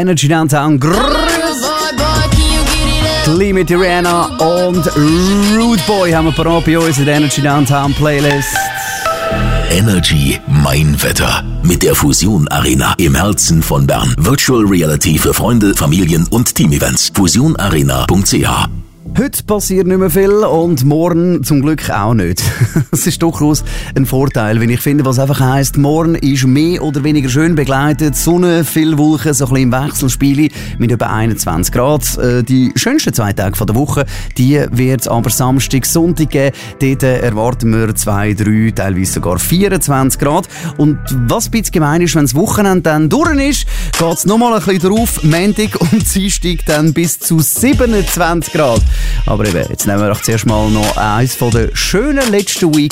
Energy Downtown. Limit Rihanna und Rude Boy haben wir parat bei uns in der Energy Downtown Playlist. Energy Mein Wetter. Mit der Fusion Arena im Herzen von Bern. Virtual Reality für Freunde, Familien und Teamevents. fusionarena.ch. Heute passiert nicht mehr viel und morgen zum Glück auch nicht. Das ist durchaus ein Vorteil, wenn ich finde, was einfach heisst, morgen ist mehr oder weniger schön begleitet, Sonne, viel Wolken, so ein bisschen im Wechselspiel mit etwa 21 Grad. Die schönsten 2 Tage der Woche, die wird es aber Samstag, Sonntag geben. Dort erwarten wir 2, 3, teilweise sogar 24 Grad. Und was ein bisschen gemein ist, wenn das Wochenende dann durch ist, geht es nochmal ein bisschen drauf, Montag und Dienstag dann bis zu 27 Grad. Aber eben, jetzt nehmen wir doch zuerst mal noch eins von den schönen letzten Weekends.